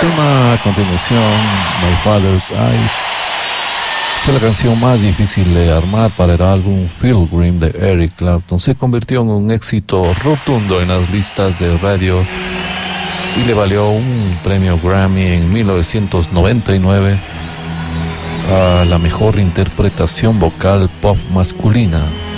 tema a continuación, My Father's Eyes, fue la canción más difícil de armar para el álbum Pilgrim de Eric Clapton. Se convirtió en un éxito rotundo en las listas de radio y le valió un premio Grammy en 1999 a la mejor interpretación vocal pop masculina.